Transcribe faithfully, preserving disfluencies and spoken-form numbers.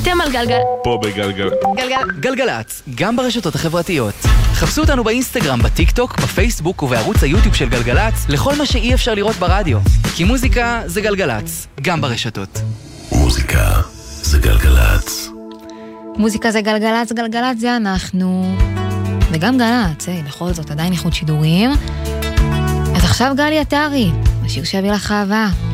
אתם על גלגל. פה בגלגל. גלגל. גלגלצ, גם ברשתות החברתיות. חפשו אותנו באינסטגרם, בטיק טוק, בפייסבוק ובערוץ היוטיוב של גלגלצ, לכל מה שאי אפשר לראות ברדיו. כי מוזיקה זה גלגלצ, גם ברשתות. מוזיקה זה גלגלצ. מוזיקה זה גלגלצ, גלגלצ זה אנחנו. וגם גלגלצ, אה, בכל זאת עדיין איכות שידורים. אז עכשיו גלי עטרי, השיר שהביא לך אהבה.